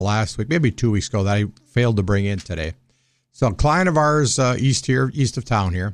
last week, maybe 2 weeks ago, that I failed to bring in today. So a client of ours east of town here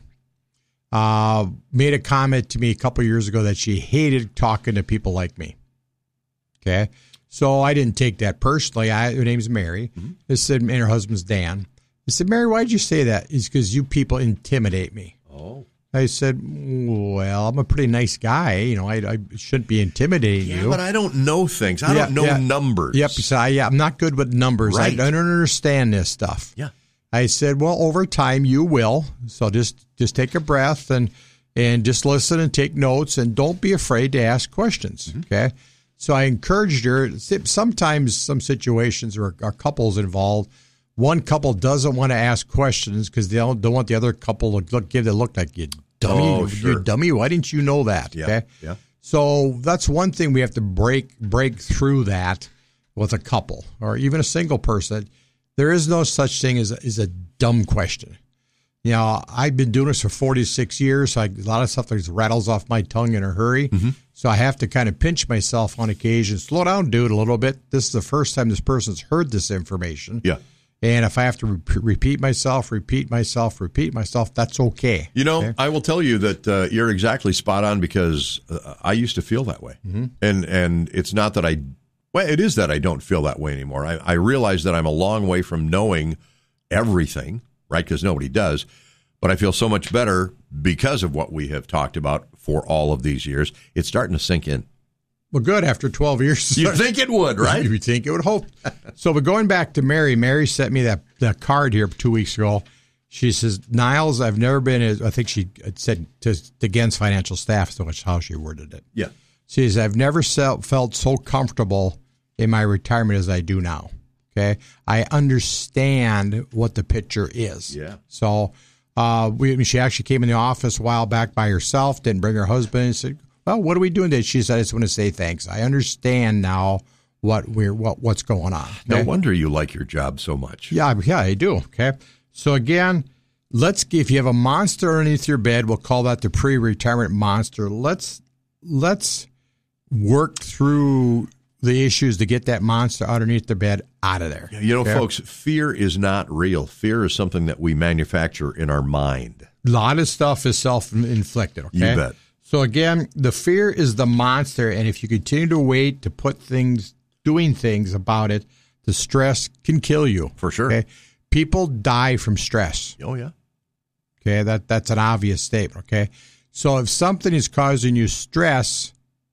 made a comment to me a couple of years ago that she hated talking to people like me. Okay, so I didn't take that personally. Her name's Mary. I said, and her husband's Dan. I said, Mary, why'd you say that? It's because you people intimidate me. Oh. I said, well, I'm a pretty nice guy. I shouldn't be intimidating you. But I don't know things. I don't know numbers. Yep. So I'm not good with numbers. Right. I don't understand this stuff. Yeah. I said, well, over time you will. So just take a breath and just listen and take notes and don't be afraid to ask questions. Okay. So I encouraged her. Sometimes some situations are couples involved. One couple doesn't want to ask questions because they don't want the other couple to give the look like you dummy. Oh, sure. You dummy. Why didn't you know that? Yeah. Okay. Yeah. So that's one thing we have to break through that with a couple or even a single person. There is no such thing as a dumb question. I've been doing this for 46 years. So a lot of stuff just rattles off my tongue in a hurry. So I have to kind of pinch myself on occasion. Slow down, dude, a little bit. This is the first time this person's heard this information. Yeah. And if I have to repeat myself, that's okay. Okay? I will tell you that you're exactly spot on because I used to feel that way. And it's not that it is that I don't feel that way anymore. I realize that I'm a long way from knowing everything, right? Because nobody does. But I feel so much better because of what we have talked about for all of these years. It's starting to sink in. Well, good. After 12 years. You'd think it would, right? You'd think it would hope. So, but going back to Mary sent me that card here 2 weeks ago. She says, Niles, I've never been, I think she said to Gens financial staff, so much how she worded it. Yeah. She says, I've never felt so comfortable in my retirement as I do now. Okay. I understand what the picture is. Yeah. So, she actually came in the office a while back by herself, didn't bring her husband, and said, well, what are we doing today? She said, I just want to say thanks. I understand now what's going on. Okay? No wonder you like your job so much. Yeah, I do. Okay. So again, if you have a monster underneath your bed, we'll call that the pre-retirement monster. Let's work through the issues to get that monster underneath the bed out of there. Okay? Folks, fear is not real. Fear is something that we manufacture in our mind. A lot of stuff is self-inflicted. Okay. You bet. So again, the fear is the monster, and if you continue to wait to doing things about it, the stress can kill you. For sure. Okay? People die from stress. Oh, yeah. Okay, that's an obvious statement. Okay, so if something is causing you stress,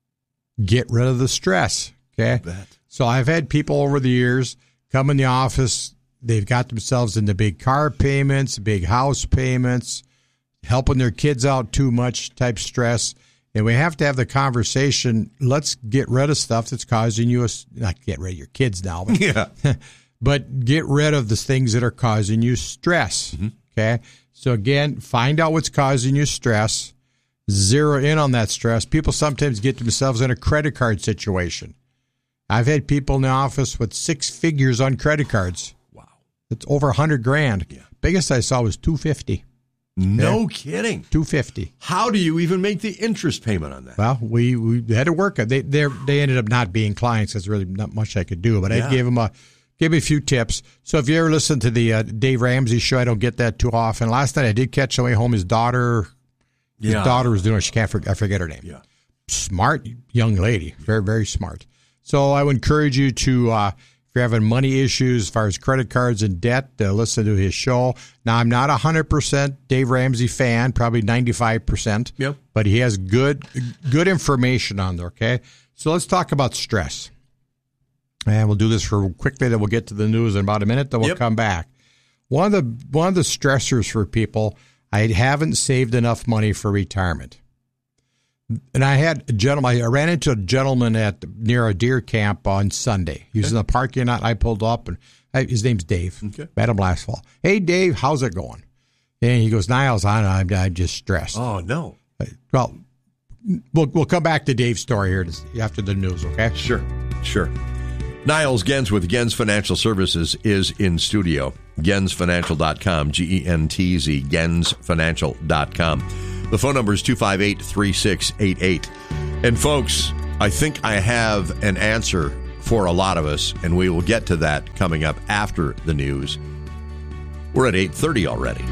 get rid of the stress. Okay, so I've had people over the years come in the office. They've got themselves into big car payments, big house payments, helping their kids out too much type stress. And we have to have the conversation. Let's get rid of stuff that's causing you not get rid of your kids now, but, yeah. but get rid of the things that are causing you stress. Okay. So again, find out what's causing you stress, zero in on that stress. People sometimes get themselves in a credit card situation. I've had people in the office with 6 figures on credit cards. Wow. It's over $100,000. Yeah. Biggest I saw was $250. No kidding. $250. How do you even make the interest payment on that? Well, we had to work. They ended up not being clients. There's really not much I could do, but I gave them a few tips. So if you ever listen to the Dave Ramsey show, I don't get that too often. Last night I did catch on the way home. His daughter was doing it. I forget her name. Yeah. Smart young lady. Very, very smart. So I would encourage you to, if you're having money issues as far as credit cards and debt, listen to his show. Now, I'm not 100% Dave Ramsey fan, probably 95%. Yep. But he has good information on there, okay? So let's talk about stress. And we'll do this quickly, then we'll get to the news in about a minute, then we'll come back. One of the stressors for people, I haven't saved enough money for retirement. And I ran into a gentleman near a deer camp on Sunday. He was in the parking lot. I pulled up, and his name's Dave. Okay. Met him last fall. Hey, Dave, how's it going? And he goes, Niles, I'm just stressed. Oh, no. Well, we'll come back to Dave's story here after the news, okay? Sure. Niles Gens with Gens Financial Services is in studio. GensFinancial.com, GENTZ, GensFinancial.com. The phone number is 258-3688. And folks, I think I have an answer for a lot of us, and we will get to that coming up after the news. We're at 8:30 already.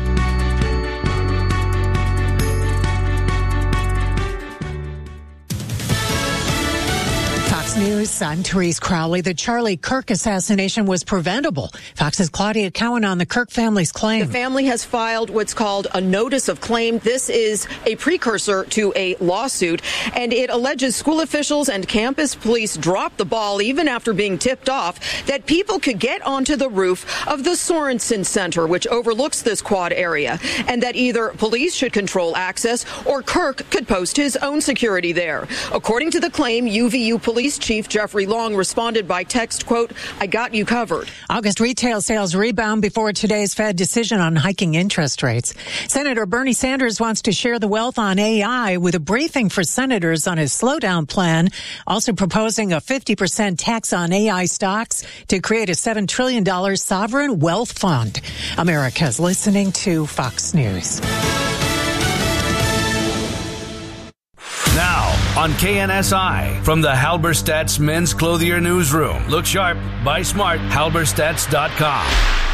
Fox News, I'm Therese Crowley. The Charlie Kirk assassination was preventable. Fox's Claudia Cowan on the Kirk family's claim. The family has filed what's called a notice of claim. This is a precursor to a lawsuit, and it alleges school officials and campus police dropped the ball even after being tipped off that people could get onto the roof of the Sorensen Center, which overlooks this quad area, and that either police should control access or Kirk could post his own security there. According to the claim, UVU Police Chief Jeffrey Long responded by text, quote, "I got you covered." August retail sales rebound before today's Fed decision on hiking interest rates. Senator Bernie Sanders wants to share the wealth on AI with a briefing for senators on his slowdown plan, also proposing a 50% tax on AI stocks to create a $7 trillion sovereign wealth fund. America's listening to Fox News. Now on KNSI from the Halberstadt's Men's Clothier Newsroom. Look sharp, buy smart, halberstadts.com.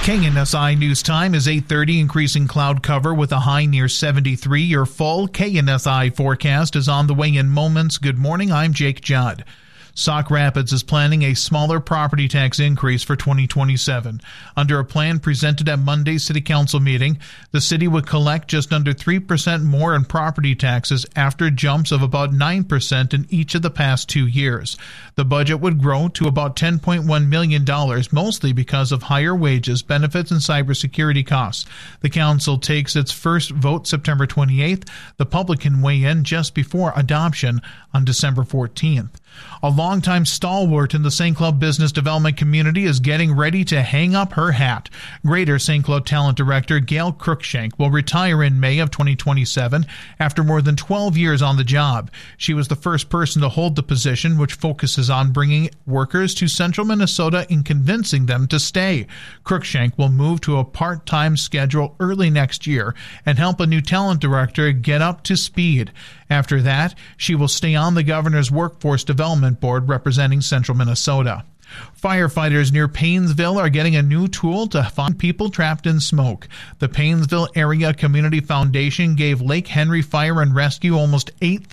KNSI News Time is 8:30, increasing cloud cover with a high near 73. Your full KNSI forecast is on the way in moments. Good morning, I'm Jake Judd. Sauk Rapids is planning a smaller property tax increase for 2027. Under a plan presented at Monday's City Council meeting, the city would collect just under 3% more in property taxes after jumps of about 9% in each of the past 2 years. The budget would grow to about $10.1 million, mostly because of higher wages, benefits, and cybersecurity costs. The council takes its first vote September 28th. The public can weigh in just before adoption on December 14th. A longtime stalwart in the St. Cloud business development community is getting ready to hang up her hat. Greater St. Cloud Talent Director Gail Cruikshank will retire in May of 2027 after more than 12 years on the job. She was the first person to hold the position, which focuses on bringing workers to central Minnesota and convincing them to stay. Cruikshank will move to a part-time schedule early next year and help a new talent director get up to speed. After that, she will stay on the governor's Workforce Development Board representing central Minnesota. Firefighters near Paynesville are getting a new tool to find people trapped in smoke. The Paynesville Area Community Foundation gave Lake Henry Fire and Rescue almost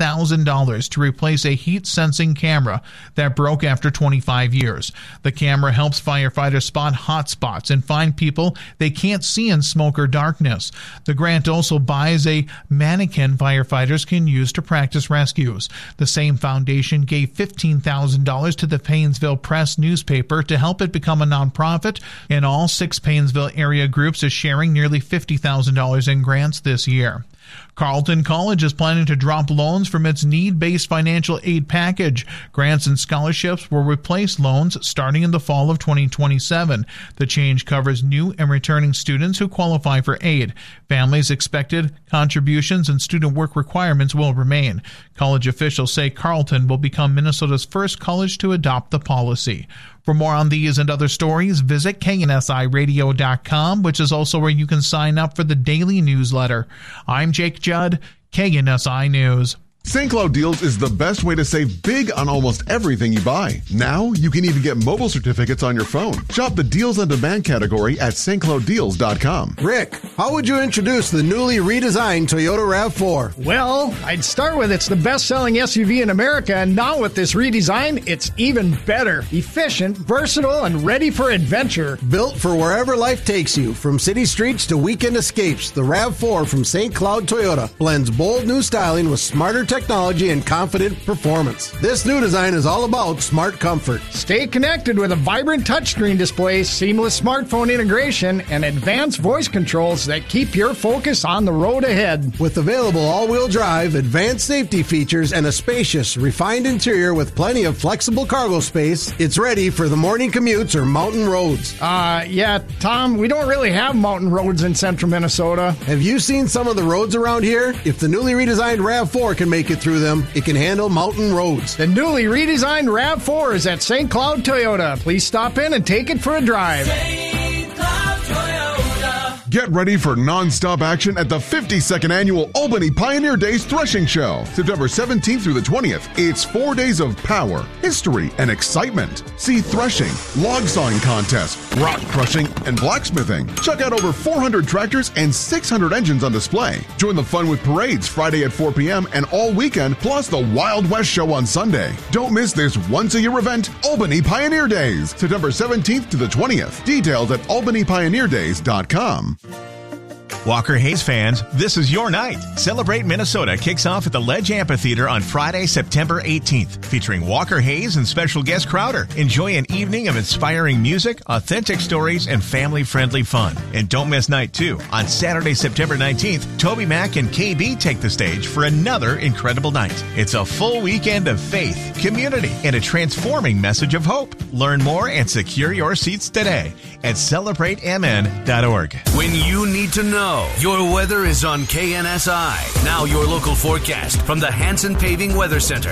$8,000 to replace a heat-sensing camera that broke after 25 years. The camera helps firefighters spot hot spots and find people they can't see in smoke or darkness. The grant also buys a mannequin firefighters can use to practice rescues. The same foundation gave $15,000 to the Paynesville Press newspaper to help it become a nonprofit. In all, 6 Paynesville area groups are sharing nearly $50,000 in grants this year. Carleton College is planning to drop loans from its need-based financial aid package. Grants and scholarships will replace loans starting in the fall of 2027. The change covers new and returning students who qualify for aid. Families' expected contributions and student work requirements will remain. College officials say Carleton will become Minnesota's first college to adopt the policy. For more on these and other stories, visit KNSIRadio.com, which is also where you can sign up for the daily newsletter. I'm Jake Judd, KNSI News. St. Cloud Deals is the best way to save big on almost everything you buy. Now, you can even get mobile certificates on your phone. Shop the Deals on Demand category at stclouddeals.com. Rick, how would you introduce the newly redesigned Toyota RAV4? Well, I'd start with it's the best-selling SUV in America, and now with this redesign, it's even better. Efficient, versatile, and ready for adventure. Built for wherever life takes you, from city streets to weekend escapes, the RAV4 from St. Cloud Toyota blends bold new styling with smarter technology and confident performance. This new design is all about smart comfort. Stay connected with a vibrant touchscreen display, seamless smartphone integration, and advanced voice controls that keep your focus on the road ahead. With available all-wheel drive, advanced safety features, and a spacious, refined interior with plenty of flexible cargo space, it's ready for the morning commutes or mountain roads. Yeah, Tom, we don't really have mountain roads in central Minnesota. Have you seen some of the roads around here? If the newly redesigned RAV4 can make it through them, it can handle mountain roads. The newly redesigned RAV4 is at St. Cloud Toyota. Please stop in and take it for a drive. St. Cloud Toyota. Get ready for non-stop action at the 52nd Annual Albany Pioneer Days Threshing Show, September 17th through the 20th. It's 4 days of power, history, and excitement. See threshing, log sawing contests, rock crushing, and blacksmithing. Check out over 400 tractors and 600 engines on display. Join the fun with parades Friday at 4 p.m. and all weekend, plus the Wild West Show on Sunday. Don't miss this once-a-year event, Albany Pioneer Days, September 17th to the 20th. Details at albanypioneerdays.com. Walker Hayes fans, this is your night. Celebrate Minnesota kicks off at the Ledge Amphitheater on Friday, September 18th, featuring Walker Hayes and special guest Crowder. Enjoy an evening of inspiring music, authentic stories, and family-friendly fun. And don't miss night 2. On Saturday, September 19th, Toby Mac and KB take the stage for another incredible night. It's a full weekend of faith, community, and a transforming message of hope. Learn more and secure your seats today at celebratemn.org. When you need to know, your weather is on KNSI. Now your local forecast from the Hanson Paving Weather Center.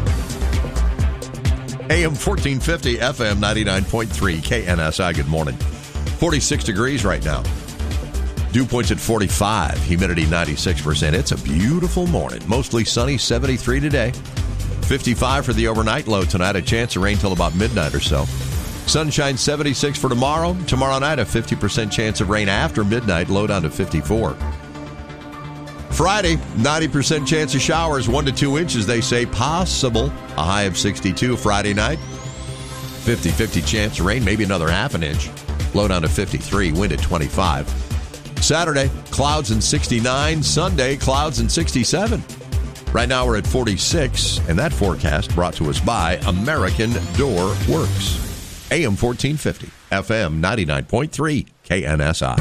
AM 1450, FM 99.3, KNSI. Good morning. 46 degrees right now. Dew points at 45, humidity 96%. It's a beautiful morning. Mostly sunny, 73 today. 55 for the overnight low tonight. A chance of rain till about midnight or so. Sunshine 76 for tomorrow. Tomorrow night, a 50% chance of rain after midnight, low down to 54. Friday, 90% chance of showers, 1 to 2 inches, they say, possible. A high of 62 Friday night. 50-50 chance of rain, maybe another half an inch. Low down to 53, wind at 25. Saturday, clouds and 69. Sunday, clouds and 67. Right now, we're at 46, and that forecast brought to us by American Door Works. AM 1450, FM 99.3, KNSI.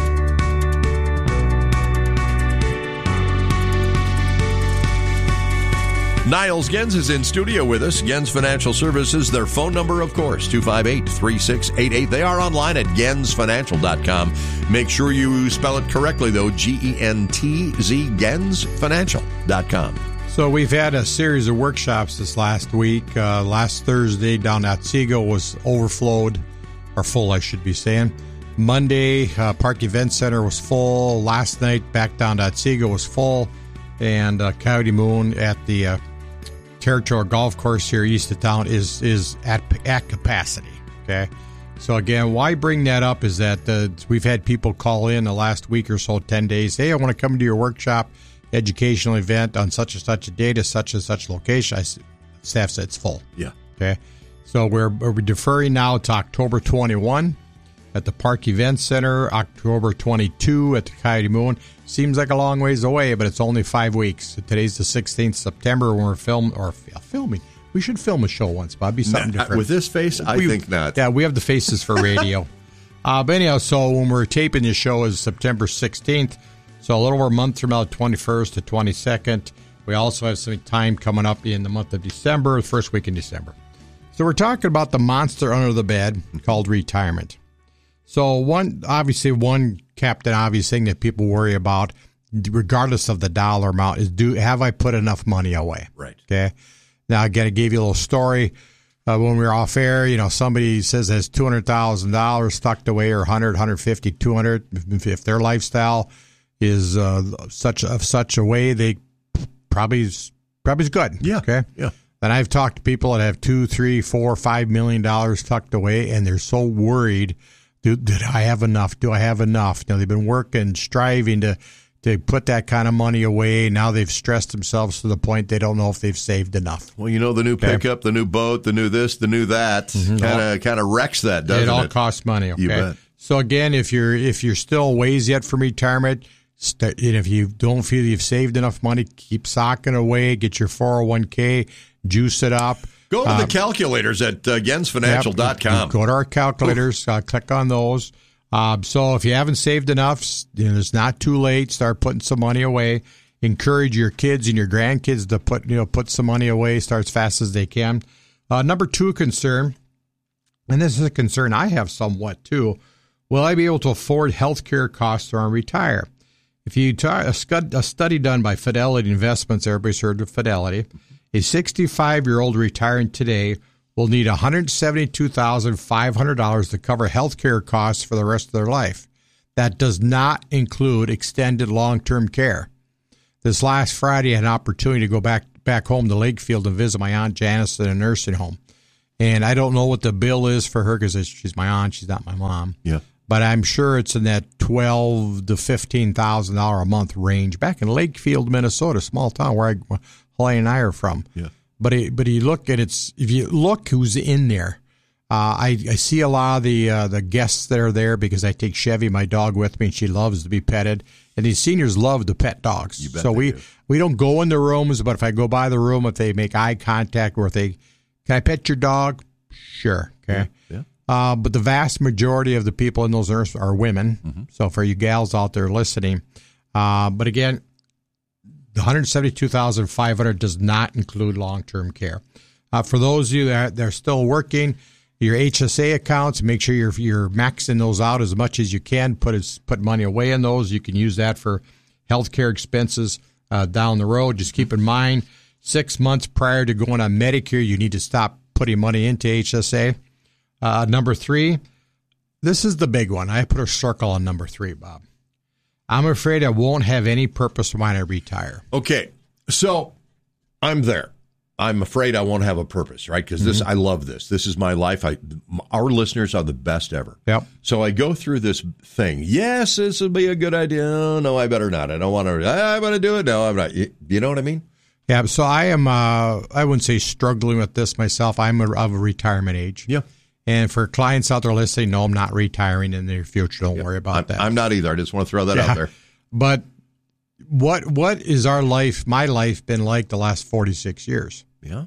Niles Gens is in studio with us. Gens Financial Services, their phone number, of course, 258-3688. They are online at gensfinancial.com. Make sure you spell it correctly, though, G-E-N-T-Z, gensfinancial.com. So we've had a series of workshops this last week. Last Thursday down at Otsego was overflowed, or full, I should be saying. Monday, Park Event Center was full. Last night, back down to Otsego was full. And Coyote Moon at the Territorial Golf Course here east of town is at capacity. Okay. So again, why bring that up is that we've had people call in the last week or so, 10 days. Hey, I want to come to your workshop. Educational event on such and such a date at such and such location. Staff said it's full. Yeah. Okay. So we're deferring now to October 21 at the Park Event Center, October 22 at the Coyote Moon. Seems like a long ways away, but it's only 5 weeks. Today's the 16th September when we're filming. We should film a show once, Bob. Be something different. With this face, I think not. Yeah, we have the faces for radio. But anyhow, so when we're taping this show is September 16th. So a little over a month from now, 21st to 22nd. We also have some time coming up in the month of December, the first week in December. So we're talking about the monster under the bed called retirement. So one captain obvious thing that people worry about, regardless of the dollar amount, is have I put enough money away? Right. Okay. Now, again, I gave you a little story. When we were off air, somebody says has $200,000 tucked away, or 100, 150, 200. If their lifestyle is such a way, they probably is good. Yeah. Okay. Yeah. And I've talked to people that have $2, $3, $4, $5 million tucked away, and they're so worried. Did I have enough? Do I have enough? They've been working, striving to put that kind of money away. Now they've stressed themselves to the point they don't know if they've saved enough. Well, the new pickup, the new boat, the new this, the new that, kind of wrecks that, doesn't it? It all costs money. Okay. You bet. So again, if you're still ways yet from retirement, if you don't feel you've saved enough money, keep socking away. Get your 401k, juice it up. Go to the calculators at gensfinancial.com. Go to our calculators, click on those. So if you haven't saved enough, it's not too late. Start putting some money away. Encourage your kids and your grandkids to put some money away. Start as fast as they can. Number 2 concern, and this is a concern I have somewhat too. Will I be able to afford health care costs when I retire? If you a study done by Fidelity Investments, everybody's heard of Fidelity, a 65-year-old retiring today will need $172,500 to cover health care costs for the rest of their life. That does not include extended long-term care. This last Friday, I had an opportunity to go back home to Lakefield and visit my Aunt Janice in a nursing home. And I don't know what the bill is for her because she's my aunt. She's not my mom. Yeah. But I'm sure it's in that $12,000 to $15,000 a month range. Back in Lakefield, Minnesota, small town where Helene and I are from. Yeah. But you look at if you look who's in there. I see a lot of the guests that are there because I take Chevy, my dog, with me, and she loves to be petted. And these seniors love to pet dogs. So we don't go in the rooms, but if I go by the room, if they make eye contact or if they, can I pet your dog? Sure. Okay. Yeah. But the vast majority of the people in those nurses are women. Mm-hmm. So for you gals out there listening, but again, the $172,500 does not include long-term care. For those of you that are still working, your HSA accounts, make sure you're maxing those out as much as you can. Put money away in those. You can use that for healthcare expenses down the road. Just keep in mind, 6 months prior to going on Medicare, you need to stop putting money into HSA. Number 3, this is the big one. I put a circle on number 3, Bob. I'm afraid I won't have any purpose when I retire. Okay, so I'm there. I'm afraid I won't have a purpose, right? Because I love this. This is my life. Our listeners are the best ever. Yep. So I go through this thing. Yes, this would be a good idea. Oh, no, I better not. I don't want to. I'm going to do it. No, I'm not. You know what I mean? Yeah. So I am. I wouldn't say struggling with this myself. I'm of a retirement age. Yeah. And for clients out there listening, no, I'm not retiring in the near future. Don't worry about that. I'm not either. I just want to throw that out there. But what is my life been like the last 46 years? Yeah.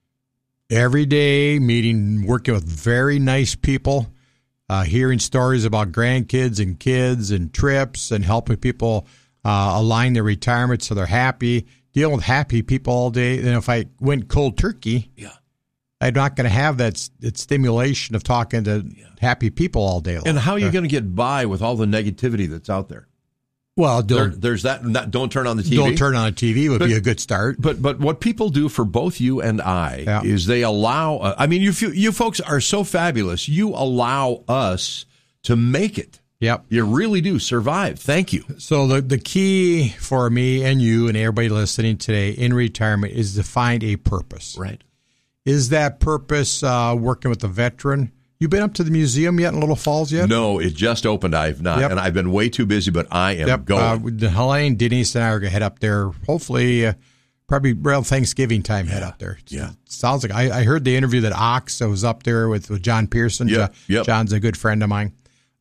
Every day, working with very nice people, hearing stories about grandkids and kids and trips and helping people align their retirement so they're happy, dealing with happy people all day. And if I went cold turkey, I'm not going to have that stimulation of talking to happy people all day long. And how are you going to get by with all the negativity that's out there? Well, there's that. Don't turn on the TV. Don't turn on the TV would be a good start. But what people do for both you and I is they allow. I mean, you folks are so fabulous. You allow us to make it. Yep. You really do survive. Thank you. So the key for me and you and everybody listening today in retirement is to find a purpose. Right. Is that purpose working with the veteran? You been up to the museum yet in Little Falls yet? No, it just opened. I have not, and I've been way too busy. But I am going. Helene, Denise, and I are going to head up there. Hopefully, probably around Thanksgiving time. Head up there. Yeah, sounds like I heard the interview that Ox was up there with John Pearson. Yep. John's a good friend of mine.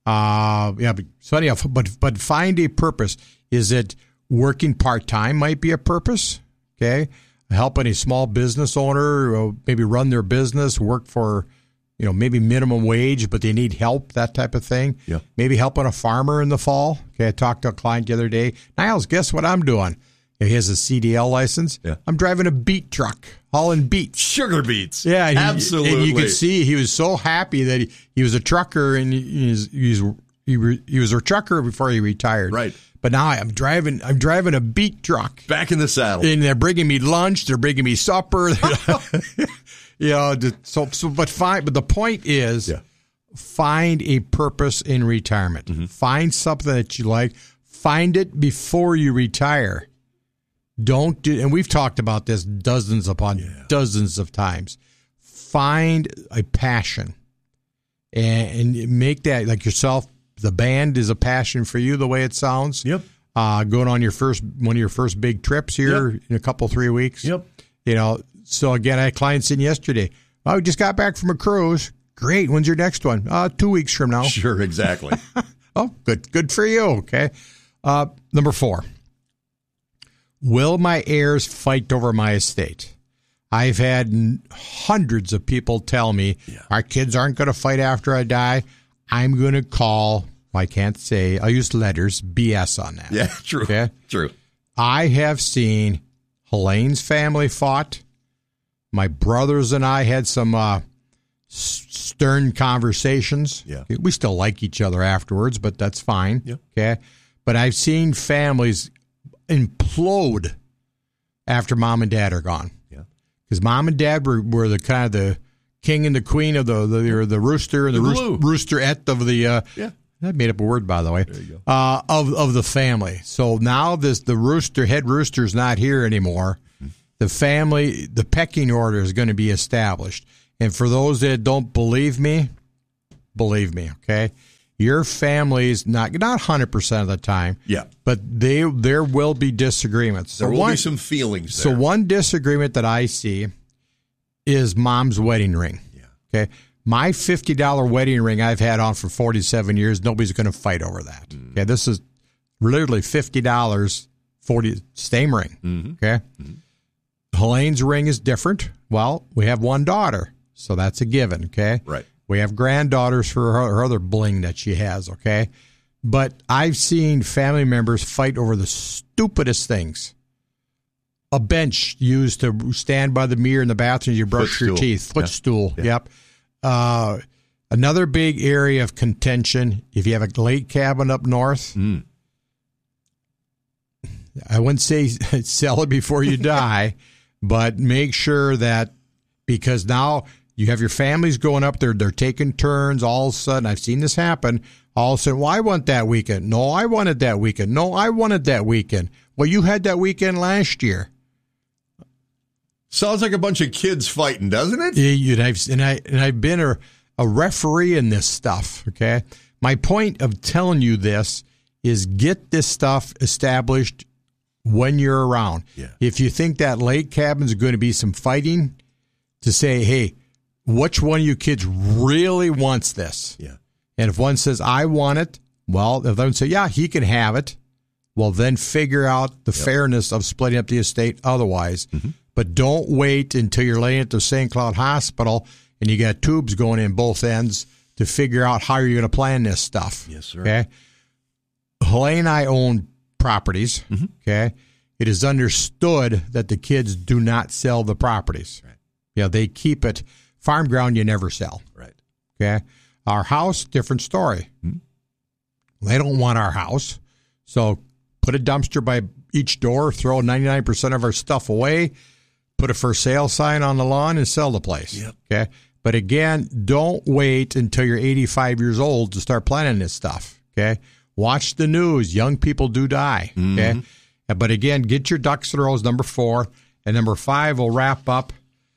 So anyhow, but find a purpose. Is it working part time? Might be a purpose. Okay, helping a small business owner, or maybe run their business, work for. Maybe minimum wage, but they need help, that type of thing. Yeah. Maybe helping a farmer in the fall. Okay, I talked to a client the other day. Niles, guess what I'm doing? He has a CDL license. Yeah. I'm driving a beet truck, hauling beets. Sugar beets. Yeah. Absolutely. And you could see he was so happy that he was a trucker, and he was a trucker before he retired. Right. But now I'm driving a beet truck. Back in the saddle. And they're bringing me lunch. They're bringing me supper. But the point is, find a purpose in retirement. Mm-hmm. Find something that you like. Find it before you retire. And we've talked about this dozens upon dozens of times. Find a passion and make that like yourself. The band is a passion for you, the way it sounds. Yep. Going on one of your first big trips here in a couple 3 weeks. Yep. So again, I had clients in yesterday. Oh, we just got back from a cruise. Great. When's your next one? 2 weeks from now. Sure, exactly. Oh, good for you. Okay. Number 4. Will my heirs fight over my estate? I've had hundreds of people tell me our kids aren't going to fight after I die. I'm going to call, I can't say, I'll use letters, BS on that. Yeah, true. Okay? True. I have seen Helene's family fought. My brothers and I had some stern conversations. Yeah. We still like each other afterwards, but that's fine. Yeah. Okay. But I've seen families implode after mom and dad are gone. Yeah. Because mom and dad were the kind of the king and the queen of the rooster and the roosterette of I made up a word, by the way. There you go. Of the family. So now the head rooster's not here anymore. The pecking order is going to be established. And for those that don't believe me, okay? Your family's not 100% of the time. Yeah. But there will be disagreements. There will be some feelings there. So one disagreement that I see is mom's wedding ring. Yeah. Okay. My $50 wedding ring I've had on for 47 years, nobody's going to fight over that. Okay. This is literally $50, same ring. Mm-hmm. Okay. Mm-hmm. Helene's ring is different. Well, we have one daughter, so that's a given. Okay. Right. We have granddaughters for her other bling that she has, okay? But I've seen family members fight over the stupidest things. A bench used to stand by the mirror in the bathroom, you brush your teeth. Footstool, yep. Another big area of contention, if you have a lake cabin up north, I wouldn't say sell it before you die, but make sure that, because now you have your families going up there, they're taking turns. All of a sudden, I've seen this happen. All of a sudden, well, I want that weekend. No, I wanted that weekend. No, I wanted that weekend. Well, you had that weekend last year. Sounds like a bunch of kids fighting, doesn't it? And I've been a referee in this stuff, okay? My point of telling you this is get this stuff established when you're around. Yeah. If you think that lake cabin is going to be some fighting, to say, hey, which one of you kids really wants this? Yeah. And if one says, I want it, well, if one say, yeah, he can have it, well, then figure out the fairness of splitting up the estate otherwise. Mm-hmm. But don't wait until you're laying at the St. Cloud Hospital and you got tubes going in both ends to figure out how you're going to plan this stuff. Yes, sir. Okay. Helene and I own properties. Mm-hmm. Okay. It is understood that the kids do not sell the properties. Right. Yeah, they keep it. Farm ground you never sell. Right. Okay. Our house, different story. Mm-hmm. They don't want our house. So put a dumpster by each door, throw 99% of our stuff away, put a for sale sign on the lawn, and sell the place. Yep. Okay. But again, don't wait until you're 85 years old to start planning this stuff. Okay. Watch the news. Young people do die. Mm-hmm. Okay. But again, get your ducks in a row is number 4. And number 5 will wrap up.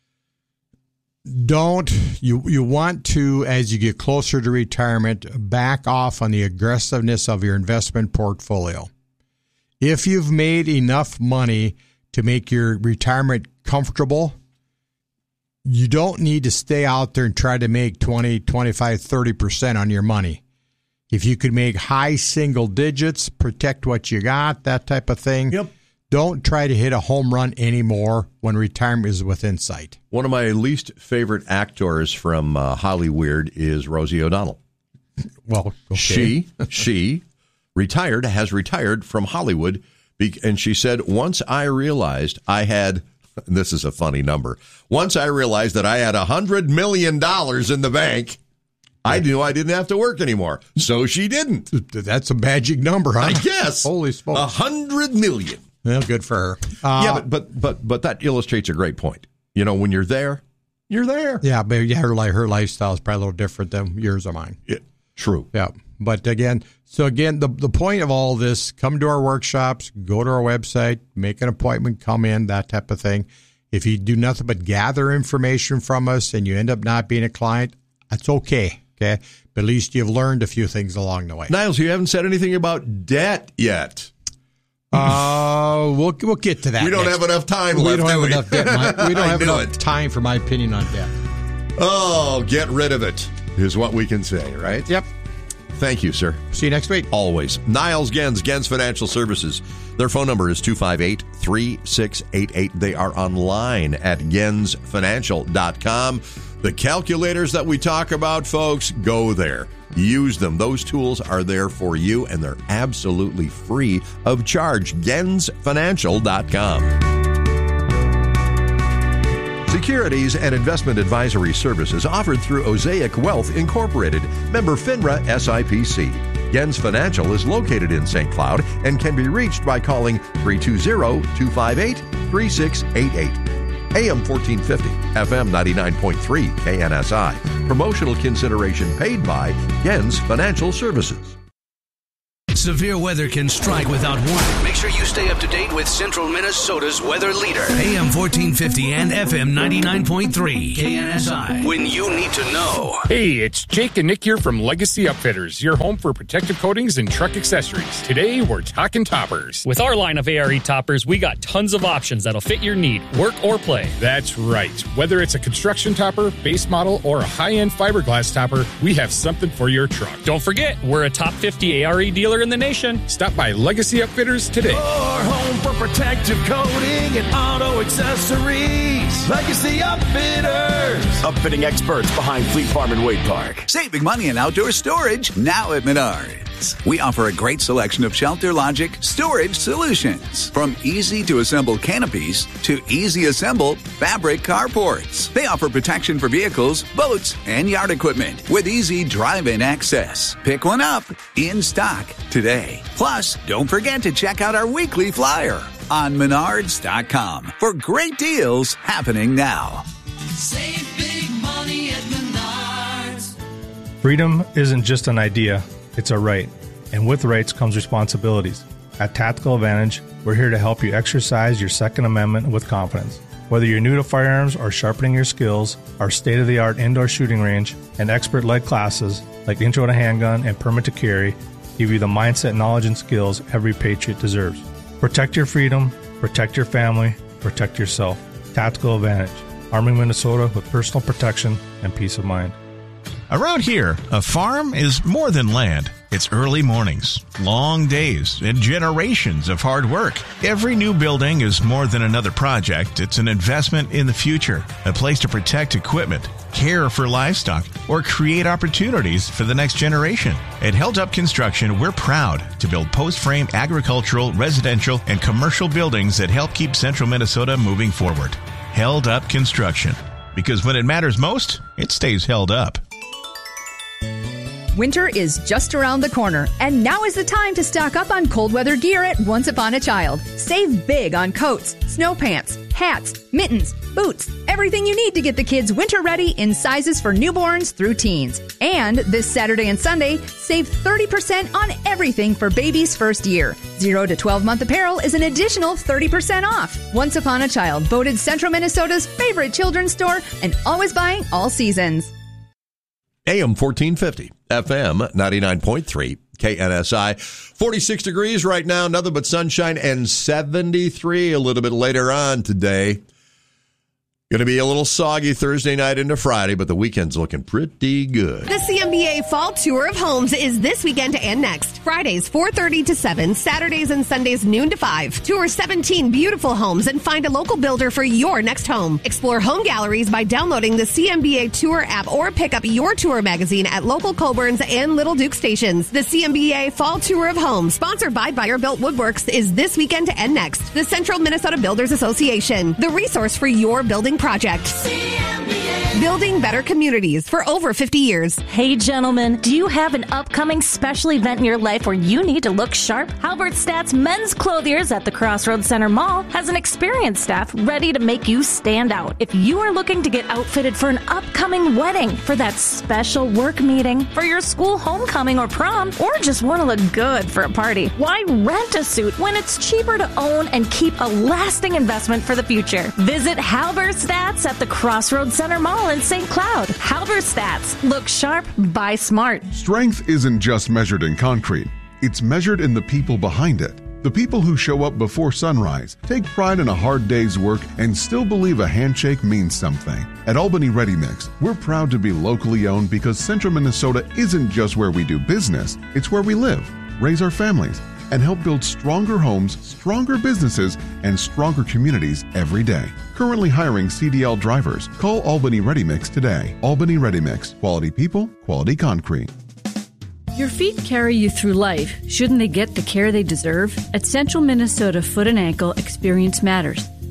You want to, as you get closer to retirement, back off on the aggressiveness of your investment portfolio. If you've made enough money to make your retirement comfortable, you don't need to stay out there and try to make 20, 25, 30% on your money. If you could make high single digits, protect what you got, that type of thing. Yep. Don't try to hit a home run anymore when retirement is within sight. One of my least favorite actors from Hollywood is Rosie O'Donnell. Well, okay. She has retired from Hollywood, and she said, once I realized I had, and this is a funny number, once I realized that I had $100 million in the bank, I knew I didn't have to work anymore. So she didn't. That's a magic number, huh? I guess. Holy smokes. $100 million. Well, good for her. Yeah, but that illustrates a great point. You know, when you're there, you're there. Yeah, but her lifestyle is probably a little different than yours or mine. Yeah, true. Yeah, but again, the point of all this, come to our workshops, go to our website, make an appointment, come in, that type of thing. If you do nothing but gather information from us and you end up not being a client, that's okay. Okay, but at least you've learned a few things along the way. Niles, you haven't said anything about debt yet. We'll get to that. We don't have enough time left. We don't have enough debt. We don't have enough time for my opinion on debt. Oh, get rid of it is what we can say, right? Yep. Thank you, sir. See you next week. Always. Niles Gens, Gens Financial Services. Their phone number is 258-3688. They are online at gensfinancial.com. The calculators that we talk about, folks, go there. Use them. Those tools are there for you, and they're absolutely free of charge. gensfinancial.com. Securities and investment advisory services offered through Osaic Wealth Incorporated, member FINRA SIPC. Gens Financial is located in St. Cloud and can be reached by calling 320-258-3688. AM 1450, FM 99.3 KNSI. Promotional consideration paid by Gens Financial Services. Severe weather can strike without warning. Make sure you stay up to date with Central Minnesota's weather leader. AM 1450 and FM 99.3 KNSI. When you need to know. Hey, it's Jake and Nick here from Legacy Upfitters, your home for protective coatings and truck accessories. Today, we're talking toppers. With our line of ARE toppers, we got tons of options that'll fit your need, work or play. That's right. Whether it's a construction topper, base model, or a high-end fiberglass topper, we have something for your truck. Don't forget, we're a top 50 ARE dealer in the nation. Stop by Legacy Upfitters today. Your home for protective coating and auto accessories. Legacy Upfitters. Upfitting experts behind Fleet Farm and Wade Park. Saving money in outdoor storage now at Menards. We offer a great selection of Shelter Logic storage solutions. From easy-to-assemble canopies to easy-assemble fabric carports. They offer protection for vehicles, boats, and yard equipment with easy drive-in access. Pick one up in stock today. Plus, don't forget to check out our weekly flyer on Menards.com for great deals happening now. Save big money at Menards. Freedom isn't just an idea. It's a right, and with rights comes responsibilities. At Tactical Advantage, we're here to help you exercise your Second Amendment with confidence. Whether you're new to firearms or sharpening your skills, our state-of-the-art indoor shooting range and expert-led classes like Intro to Handgun and Permit to Carry give you the mindset, knowledge, and skills every patriot deserves. Protect your freedom, protect your family, protect yourself. Tactical Advantage, arming Minnesota with personal protection and peace of mind. Around here, a farm is more than land. It's early mornings, long days, and generations of hard work. Every new building is more than another project. It's an investment in the future, a place to protect equipment, care for livestock, or create opportunities for the next generation. At Held Up Construction, we're proud to build post-frame agricultural, residential, and commercial buildings that help keep central Minnesota moving forward. Held Up Construction. Because when it matters most, it stays held up. Winter is just around the corner, and now is the time to stock up on cold weather gear at Once Upon a Child. Save big on coats, snow pants, hats, mittens, boots, everything you need to get the kids winter ready in sizes for newborns through teens. And this Saturday and Sunday, save 30% on everything for baby's first year. 0 to 12-month apparel is an additional 30% off. Once Upon a Child, voted Central Minnesota's favorite children's store and always buying all seasons. AM 1450, FM 99.3, KNSI. 46 degrees right now, nothing but sunshine, and 73 a little bit later on today. Going to be a little soggy Thursday night into Friday, but the weekend's looking pretty good. The CMBA Fall Tour of Homes is this weekend and next. Fridays, 4:30 to 7. Saturdays and Sundays, noon to 5. Tour 17 beautiful homes and find a local builder for your next home. Explore home galleries by downloading the CMBA Tour app or pick up your tour magazine at local Colburns and Little Duke stations. The CMBA Fall Tour of Homes, sponsored by Buyer Built Woodworks, is this weekend and next. The Central Minnesota Builders Association, the resource for your building project. CMBA. Building better communities for over 50 years. Hey, gentlemen, do you have an upcoming special event in your life where you need to look sharp? Halberstadt's Men's Clothiers at the Crossroads Center Mall has an experienced staff ready to make you stand out. If you are looking to get outfitted for an upcoming wedding, for that special work meeting, for your school homecoming or prom, or just want to look good for a party, why rent a suit when it's cheaper to own and keep a lasting investment for the future? Visit Halberstadt's at the Crossroads Center Mall in St. Cloud. Halberstadt's. Look sharp, buy smart. Strength isn't just measured in concrete. It's measured in the people behind it. The people who show up before sunrise, take pride in a hard day's work, and still believe a handshake means something. At Albany Ready Mix, we're proud to be locally owned because Central Minnesota isn't just where we do business, it's where we live, raise our families, and help build stronger homes, stronger businesses, and stronger communities every day. Currently hiring CDL drivers. Call Albany Ready Mix today. Albany Ready Mix. Quality people, quality concrete. Your feet carry you through life. Shouldn't they get the care they deserve? At Central Minnesota Foot and Ankle, experience matters.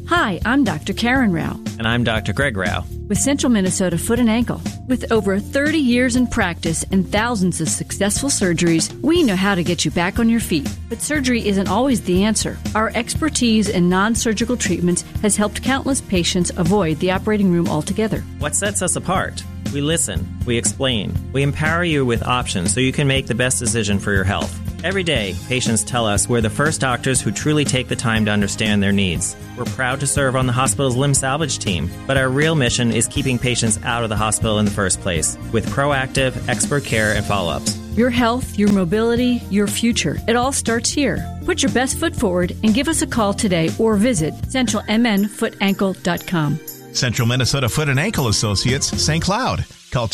Hi, I'm Dr. Karen Rao. And I'm Dr. Greg Rao. With Central Minnesota Foot and Ankle. With over 30 years in practice and thousands of successful surgeries, we know how to get you back on your feet. But surgery isn't always the answer. Our expertise in non-surgical treatments has helped countless patients avoid the operating room altogether. What sets us apart? We listen, we explain, we empower you with options so you can make the best decision for your health. Every day, patients tell us we're the first doctors who truly take the time to understand their needs. We're proud to serve on the hospital's limb salvage team, but our real mission is keeping patients out of the hospital in the first place with proactive, expert care and follow-ups. Your health, your mobility, your future. It all starts here. Put your best foot forward and give us a call today or visit centralmnfootankle.com. Central Minnesota Foot and Ankle Associates, St. Cloud. Call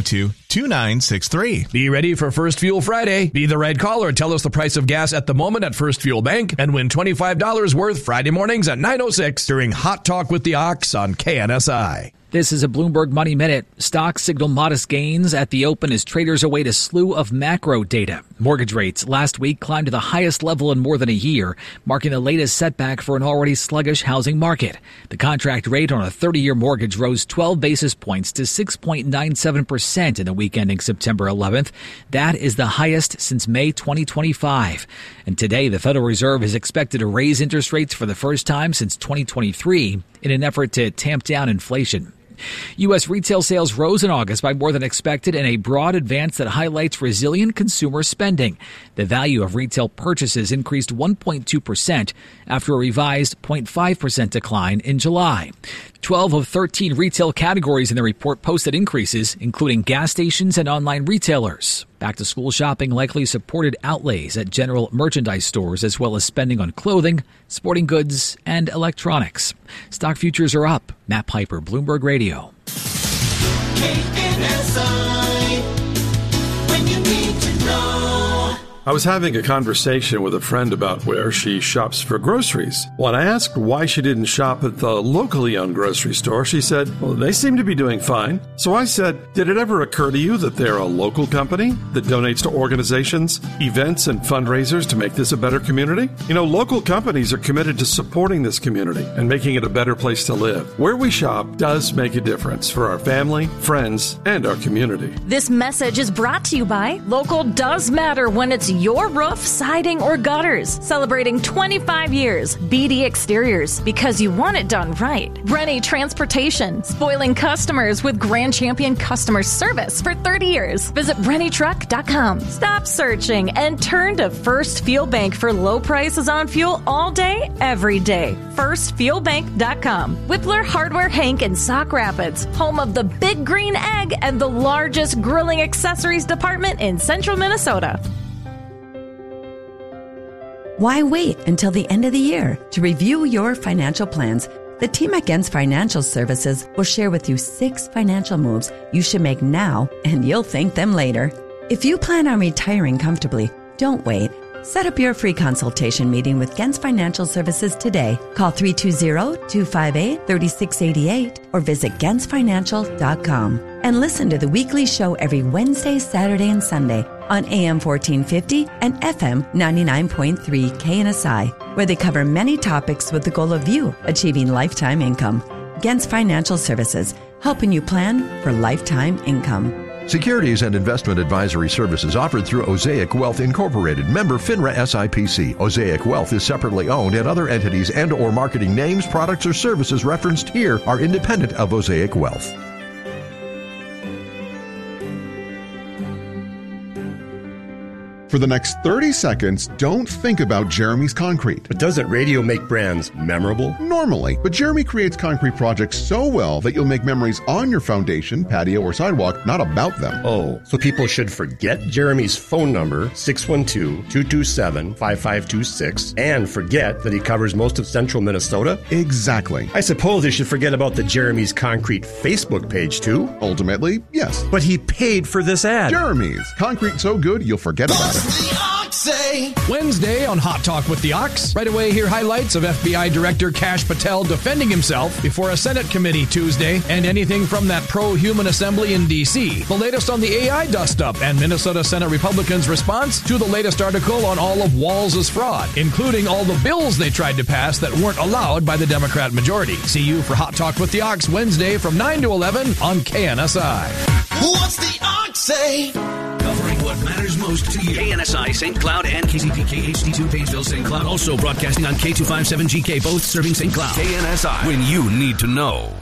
252-2963. Be ready for First Fuel Friday. Be the right caller and tell us the price of gas at the moment at First Fuel Bank and win $25 worth Friday mornings at 9:06 during Hot Talk with the Ox on KNSI. This is a Bloomberg Money Minute. Stocks signal modest gains at the open as traders await a slew of macro data. Mortgage rates last week climbed to the highest level in more than a year, marking the latest setback for an already sluggish housing market. The contract rate on a 30-year mortgage rose 12 basis points to 6.97% in the week ending September 11th. That is the highest since May 2025. And today, the Federal Reserve is expected to raise interest rates for the first time since 2023 in an effort to tamp down inflation. U.S. retail sales rose in August by more than expected in a broad advance that highlights resilient consumer spending. The value of retail purchases increased 1.2% after a revised 0.5% decline in July. 12 of 13 retail categories in the report posted increases, including gas stations and online retailers. Back-to-school shopping likely supported outlays at general merchandise stores as well as spending on clothing, sporting goods, and electronics. Stock futures are up. Matt Piper, Bloomberg Radio. KNSI, when you need to know. I was having a conversation with a friend about where she shops for groceries. When I asked why she didn't shop at the locally owned grocery store, she said, well, they seem to be doing fine. So I said, did it ever occur to you that they're a local company that donates to organizations, events, and fundraisers to make this a better community? You know, local companies are committed to supporting this community and making it a better place to live. Where we shop does make a difference for our family, friends, and our community. This message is brought to you by Local Does Matter when it's your roof, siding, or gutters. Celebrating 25 years. BD Exteriors, because you want it done right. Rennie Transportation, spoiling customers with Grand Champion customer service for 30 years. Visit RennieTruck.com. Stop searching and turn to First Fuel Bank for low prices on fuel all day, every day. FirstFuelBank.com. Whippler Hardware Hank in Sauk Rapids, home of the Big Green Egg and the largest grilling accessories department in central Minnesota. Why wait until the end of the year to review your financial plans? The team at Gens Financial Services will share with you 6 financial moves you should make now, and you'll thank them later. If you plan on retiring comfortably, don't wait. Set up your free consultation meeting with Gens Financial Services today. Call 320-258-3688 or visit GensFinancial.com. And listen to the weekly show every Wednesday, Saturday, and Sunday on AM 1450 and FM 99.3 KNSI, where they cover many topics with the goal of you achieving lifetime income. Gens Financial Services, helping you plan for lifetime income. Securities and investment advisory services offered through Osaic Wealth Incorporated, member FINRA SIPC. Osaic Wealth is separately owned, and other entities and or marketing names, products, or services referenced here are independent of Osaic Wealth. For the next 30 seconds, don't think about Jeremy's Concrete. But doesn't radio make brands memorable? Normally, but Jeremy creates concrete projects so well that you'll make memories on your foundation, patio, or sidewalk, not about them. Oh, so people should forget Jeremy's phone number, 612-227-5526, and forget that he covers most of central Minnesota? Exactly. I suppose they should forget about the Jeremy's Concrete Facebook page, too? Ultimately, yes. But he paid for this ad. Jeremy's Concrete so good, you'll forget about it. The Ox say. Wednesday on Hot Talk with the Ox. Right away, hear highlights of FBI Director Kash Patel defending himself before a Senate committee Tuesday, and anything from that pro-human assembly in D.C. The latest on the AI dust-up and Minnesota Senate Republicans' response to the latest article on all of Walz' fraud, including all the bills they tried to pass that weren't allowed by the Democrat majority. See you for Hot Talk with the Ox Wednesday from 9 to 11 on KNSI. What's the Ox say? Covering what matters most to you. KNSI St. Cloud and KZPK HD2 Painesville St. Cloud. Also broadcasting on K257GK, both serving St. Cloud. KNSI, when you need to know.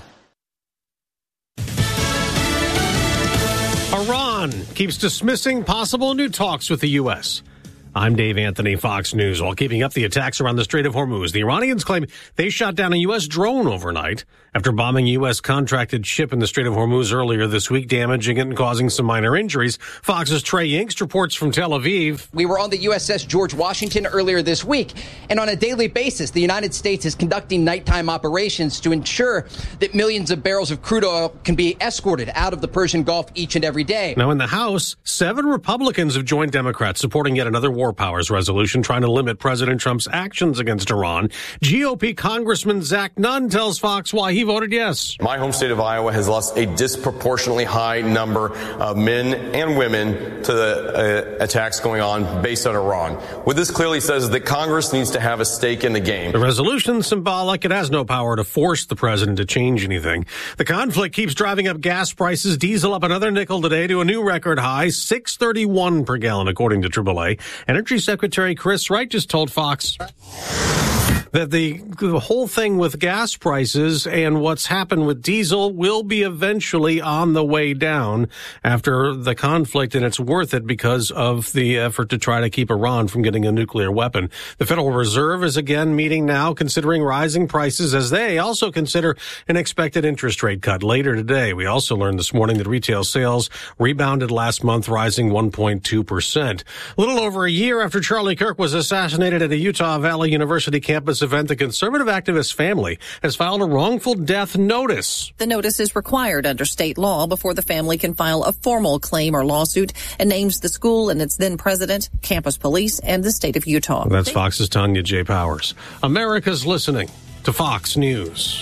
Iran keeps dismissing possible new talks with the U.S. I'm Dave Anthony, Fox News. While keeping up the attacks around the Strait of Hormuz, the Iranians claim they shot down a U.S. drone overnight after bombing a U.S. contracted ship in the Strait of Hormuz earlier this week, damaging it and causing some minor injuries. Fox's Trey Yingst reports from Tel Aviv. We were on the USS George Washington earlier this week, and on a daily basis, the United States is conducting nighttime operations to ensure that millions of barrels of crude oil can be escorted out of the Persian Gulf each and every day. Now, in the House, 7 Republicans have joined Democrats supporting yet another war powers resolution trying to limit President Trump's actions against Iran. GOP Congressman Zach Nunn tells Fox why he voted yes. My home state of Iowa has lost a disproportionately high number of men and women to the attacks going on based on Iran. What this clearly says is that Congress needs to have a stake in the game. The resolution's symbolic. It has no power to force the president to change anything. The conflict keeps driving up gas prices. Diesel up another nickel today to a new record high, $6.31 per gallon, according to AAA. Energy Secretary Chris Wright just told Fox that the whole thing with gas prices and what's happened with diesel will be eventually on the way down after the conflict, and it's worth it because of the effort to try to keep Iran from getting a nuclear weapon. The Federal Reserve is again meeting now, considering rising prices as they also consider an expected interest rate cut later today. We also learned this morning that retail sales rebounded last month, rising 1.2%. A little over a year after Charlie Kirk was assassinated at a Utah Valley University campus event, the conservative activist family has filed a wrongful death notice. The notice is required under state law before the family can file a formal claim or lawsuit, and names the school and its then president, campus police, and the state of Utah. That's Fox's Tanya J. Powers. America's listening to Fox News.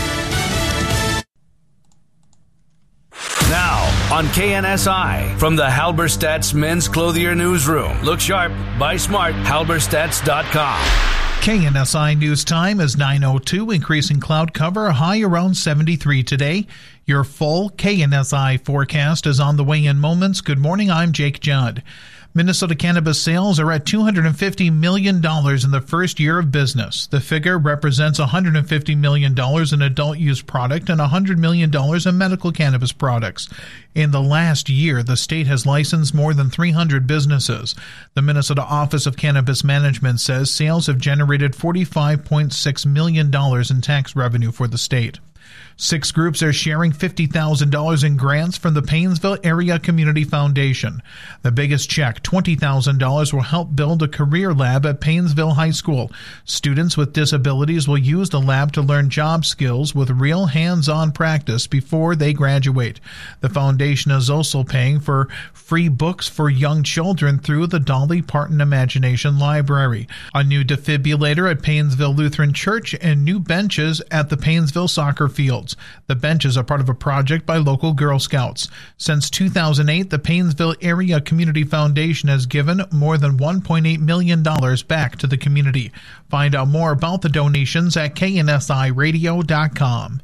Now, on KNSI, from the Halberstadt's Men's Clothier Newsroom. Look sharp, buy smart, halberstadts.com. KNSI News Time is 9:02, increasing cloud cover, a high around 73 today. Your full KNSI forecast is on the way in moments. Good morning, I'm Jake Judd. Minnesota cannabis sales are at $250 million in the first year of business. The figure represents $150 million in adult use product and $100 million in medical cannabis products. In the last year, the state has licensed more than 300 businesses. The Minnesota Office of Cannabis Management says sales have generated $45.6 million in tax revenue for the state. 6 groups are sharing $50,000 in grants from the Painesville Area Community Foundation. The biggest check, $20,000, will help build a career lab at Painesville High School. Students with disabilities will use the lab to learn job skills with real hands-on practice before they graduate. The foundation is also paying for free books for young children through the Dolly Parton Imagination Library, a new defibrillator at Painesville Lutheran Church, and new benches at the Painesville soccer fields. The benches are part of a project by local Girl Scouts. Since 2008, the Painesville Area Community Foundation has given more than $1.8 million back to the community. Find out more about the donations at KNSIRadio.com.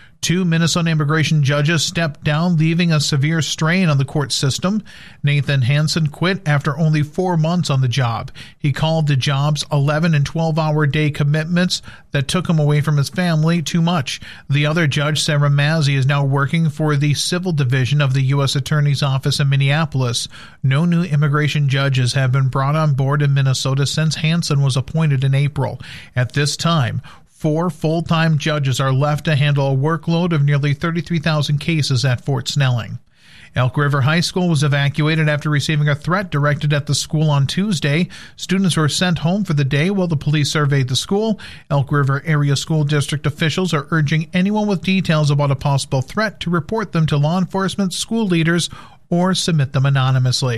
2 Minnesota immigration judges stepped down, leaving a severe strain on the court system. Nathan Hansen quit after only 4 months on the job. He called the job's 11 and 12-hour day commitments that took him away from his family too much. The other judge, Sarah Mazzi, is now working for the Civil Division of the U.S. Attorney's Office in Minneapolis. No new immigration judges have been brought on board in Minnesota since Hansen was appointed in April. At this time, 4 full-time judges are left to handle a workload of nearly 33,000 cases at Fort Snelling. Elk River High School was evacuated after receiving a threat directed at the school on Tuesday. Students were sent home for the day while the police surveyed the school. Elk River Area School District officials are urging anyone with details about a possible threat to report them to law enforcement, school leaders, or submit them anonymously.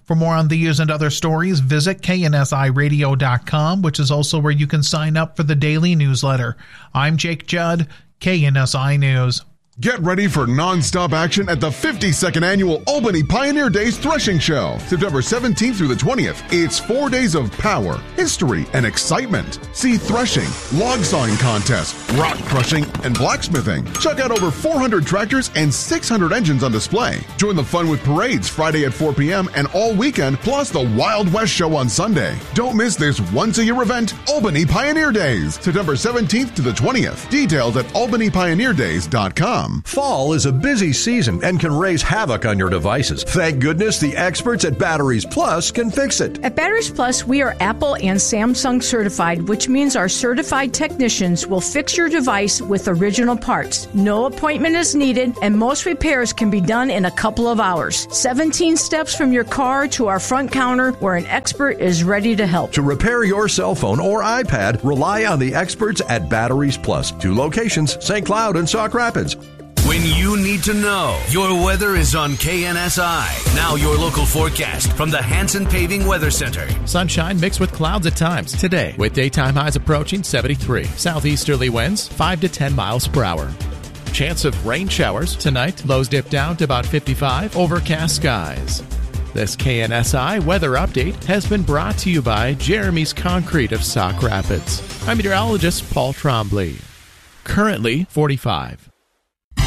For more on these and other stories, visit KNSIRadio.com, which is also where you can sign up for the daily newsletter. I'm Jake Judd, KNSI News. Get ready for non-stop action at the 52nd Annual Albany Pioneer Days Threshing Show, September 17th through the 20th. It's 4 days of power, history, and excitement. See threshing, log sawing contests, rock crushing, and blacksmithing. Check out over 400 tractors and 600 engines on display. Join the fun with parades Friday at 4 p.m. and all weekend, plus the Wild West Show on Sunday. Don't miss this once-a-year event, Albany Pioneer Days, September 17th to the 20th. Details at albanypioneerdays.com. Fall is a busy season and can raise havoc on your devices. Thank goodness the experts at Batteries Plus can fix it. At Batteries Plus, we are Apple and Samsung certified, which means our certified technicians will fix your device with original parts. No appointment is needed, and most repairs can be done in a couple of hours. 17 steps from your car to our front counter where an expert is ready to help. To repair your cell phone or iPad, rely on the experts at Batteries Plus. 2 locations, St. Cloud and Sauk Rapids. When you need to know, your weather is on KNSI. Now your local forecast from the Hanson Paving Weather Center. Sunshine mixed with clouds at times today, with daytime highs approaching 73. Southeasterly winds 5 to 10 miles per hour. Chance of rain showers tonight. Lows dip down to about 55. Overcast skies. This KNSI weather update has been brought to you by Jeremy's Concrete of Sauk Rapids. I'm meteorologist Paul Trombley. Currently 45.